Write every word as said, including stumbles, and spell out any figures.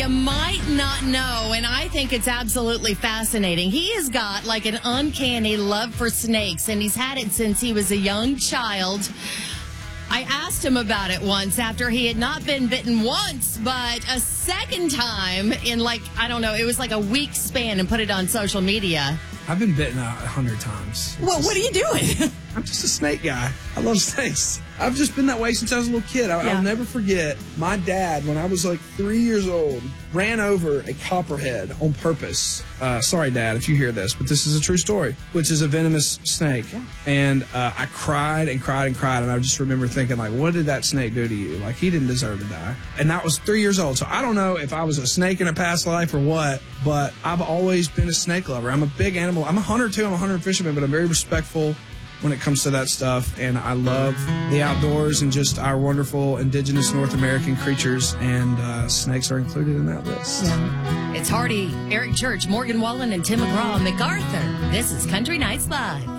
you might not know, and I think it's absolutely fascinating. He has got like an uncanny love for snakes, and he's had it since he was a young child. I asked him about it once after he had not been bitten once, but a second time in like, I don't know, it was like a week span, and put it on social media. I've been bitten a hundred times. Well, what are you doing? I'm just a snake guy. I love snakes. I've just been that way since I was a little kid. I, yeah. I'll never forget my dad, when I was like three years old, ran over a copperhead on purpose. Uh, sorry, Dad, if you hear this, but this is a true story, which is a venomous snake. Yeah. And uh, I cried and cried and cried, and I just remember thinking, like, what did that snake do to you? Like, he didn't deserve to die. And that was three years old. So I don't know if I was a snake in a past life or what, but I've always been a snake lover. I'm a big animal. I'm a hunter, too. I'm a hunter and fisherman, but I'm very respectful when it comes to that stuff, and I love the outdoors and just our wonderful indigenous North American creatures, and uh, snakes are included in that list. Yeah. It's Hardy, Eric Church, Morgan Wallen, and Tim McGraw. MacArthur. This is Country Nights Live.